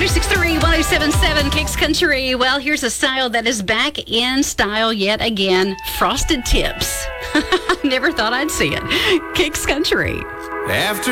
1063, 1077 Kicks Country. Well, here's a style that is back in style yet again. Frosted tips. Never thought I'd see it. Kicks Country. After